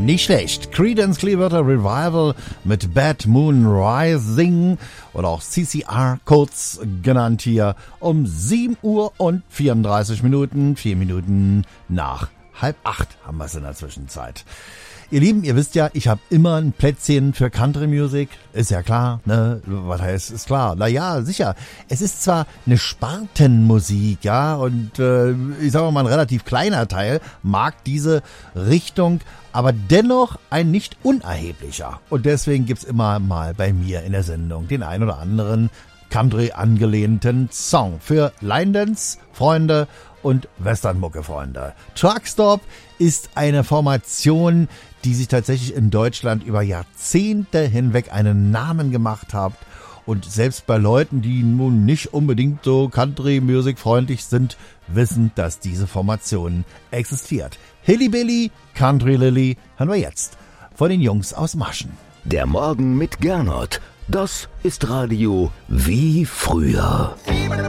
Nicht schlecht. Creedence Clearwater Revival mit Bad Moon Rising oder auch CCR kurz genannt hier um 7 Uhr und 34 Minuten. 4 Minuten nach 7:30 haben wir es in der Zwischenzeit. Ihr Lieben, ihr wisst ja, ich habe immer ein Plätzchen für Country Music. Ist ja klar, ne? Was heißt, ist klar. Naja, sicher. Es ist zwar eine Spartenmusik, ja, und ich sage mal, ein relativ kleiner Teil mag diese Richtung, aber dennoch ein nicht unerheblicher. Und deswegen gibt's immer mal bei mir in der Sendung den ein oder anderen Country angelehnten Song für Line-Dance-Freunde und Western-Mucke-Freunde. Truckstop ist eine Formation, die sich tatsächlich in Deutschland über Jahrzehnte hinweg einen Namen gemacht hat. Und selbst bei Leuten, die nun nicht unbedingt so Country-Music freundlich sind, wissen, dass diese Formation existiert. Hilly-Billy, Country Lily hören wir jetzt von den Jungs aus Maschen. Der Morgen mit Gernot. Das ist Radio wie früher.